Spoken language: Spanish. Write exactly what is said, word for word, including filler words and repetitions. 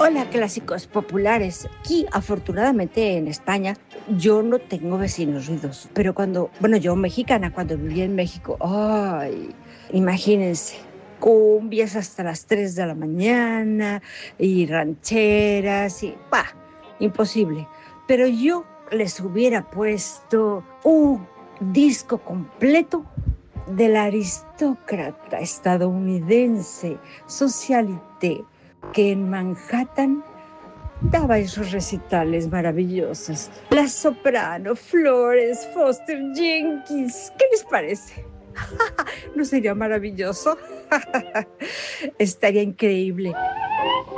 Hola, clásicos populares. Aquí, afortunadamente, en España, yo no tengo vecinos ruidosos. Pero cuando, bueno, yo mexicana, cuando vivía en México, ay, imagínense, cumbias hasta las tres de la mañana y rancheras y, pa, imposible. Pero yo les hubiera puesto un disco completo del aristócrata estadounidense Socialité, que en Manhattan daba esos recitales maravillosos. La soprano Florence Foster Jenkins. ¿Qué les parece? ¿No sería maravilloso? Estaría increíble.